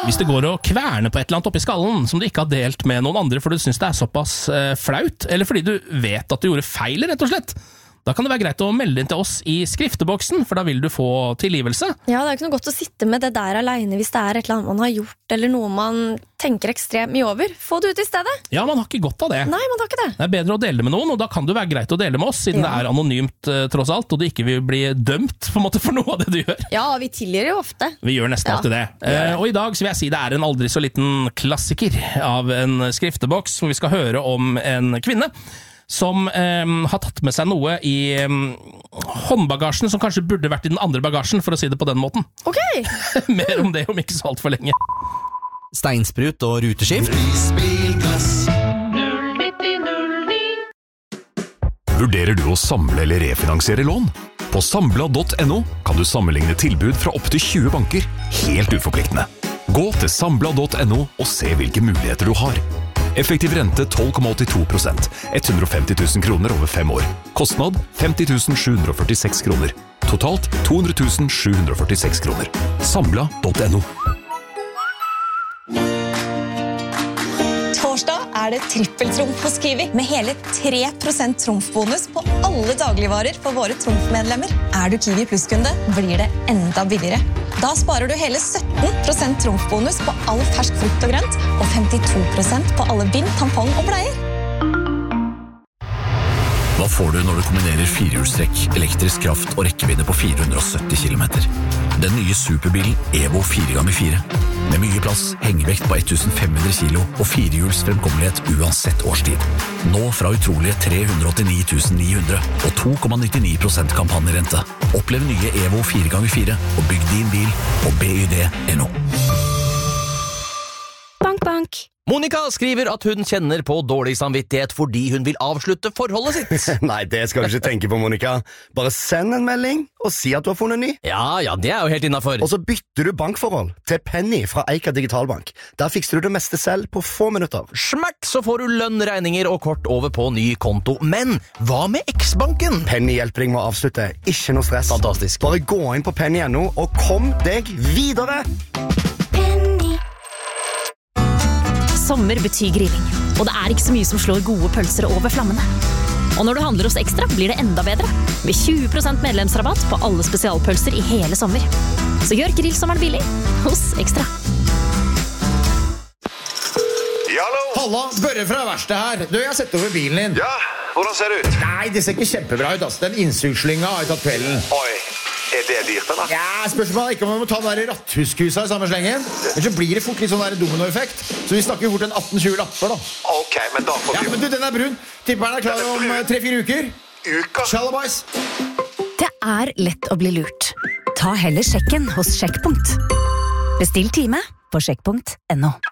Hvis det går å kverne på et eller annet oppi skallen som du ikke har delt med noen andre fordi du synes det såpass flaut, eller fordi du vet at du gjorde feil, rett og slett, da kan det være greit å melde inn til oss i skrifteboksen, for da vil du få tilgivelse. Ja, det ikke noe godt å sitte med det der alene hvis det et eller annet man har gjort, eller noe man tenker ekstremt mye over. Få det ut i stedet. Ja, man har ikke godt av det. Nei, man har ikke det. Det bedre å dele med noen, og da kan det være greit å dele med oss, siden det anonymt tross alt, og du ikke vil bli dømt på en måte for noe av det du gjør. Ja, vi tilgir jo ofte. Vi gjør nesten alltid det. Og i dag så vil jeg si det en aldri så liten klassiker av en skrifteboks, hvor vi skal høre om en kvinne som har tatt med seg noe i håndbagasjen som kanskje burde vært i den andre bagasjen, for å si det på den måten. Ok! Mer om det om ikke så alt for lenge. Steinsprut og ruteskift. Vurderer du å samle eller refinansiere lån? På Sambla.no kan du sammenligne tilbud fra opp til 20 banker, helt uforpliktende. Gå til Sambla.no og se hvilke muligheter du har. Effektiv rente 12,82%, 150 000 kroner over 5 år. Kostnad 50 746 kroner. Totalt 200 746 kroner. Sambla.no. Torsdag det trippeltrumf hos Kiwi, med hele 3% trumfbonus på alle dagligvarer for våre trumfmedlemmer. Du Kiwi Plus-kunde, blir det enda billigere. Da sparer du hele 17% trumfbonus på all fersk frukt og grønt, og 52% på alle bind, tampong og bleier. Hva får du når du kombinerer firehjulstrekk, elektrisk kraft og rekkevidde på 470 km? Den nye superbilen Evo 4x4. Med mye plass, hengevekt på 1500 kilo og firehjuls fremkommelighet uansett årstid. Nå fra utrolige 389 900 og 2,99% kampanjerente. Opplev nye Evo 4x4 og bygg din bil på BYD.no. Bank, bank. Monica skriver at hun kjenner på dårlig samvittighet fordi hun vil avslutte forholdet sitt. Nei, det skal du ikke tenke på, Monica. Bare send en melding og si at du har funnet ny. Ja, det jo helt innenfor. Og så bytter du bankforhold til Penny fra Eika Digitalbank. Der fikser du det meste selv på få minutter. Smakk, så får du lønn, regninger og kort over på ny konto. Men hva med X-banken? Penny hjelper deg med å avslutte. Ikke noe stress. Fantastisk. Bare gå inn på penny.no og kom deg videre. Sommer betyr grilling, og det ikke så mye som slår gode pølser over flammene. Og når du handler hos Ekstra, blir det enda bedre, med 20% medlemsrabatt på alle spesialpølser i hele sommer. Så gjør grillsommeren billig hos Ekstra. Hallo? Halla, Børre fra verkstedet her. Du, jeg har sett over bilen din. Ja, hvordan ser det ut? Nei, det ser ikke kjempebra ut, ass. Den innsugsslynga har jeg tatt kvelden. Oi, det dyrt, eller? Ja, spørsmålet ikke om vi må ta den der ratthuskusa i samme slengen. Ellers så blir det fort litt sånn der dominoeffekt. Så vi snakker fort en 18-20 lapper, da. Ok, men da får vi... Ja, men du, den brun. Tipper den klar om 3-4 uker. Uka? Shalabais. Det lett å bli lurt. Ta heller sjekken hos Sjekkpunkt. Bestill time på sjekkpunkt.no.